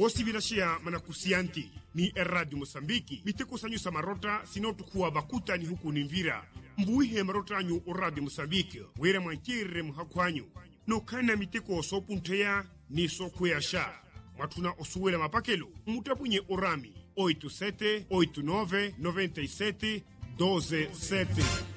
osivilashia manakusianti ni Radio Mosambiki mitekusanyusa marota sinotukuwa bakutani huku nimvira mbuihe marota anyu o Radio Mosambiki wera mwankirre muhakwanyu nokana miteko sopunteya ni sokuyasha mwatuna osuwela mapakelo mutapunye orami 87 89 97 12 7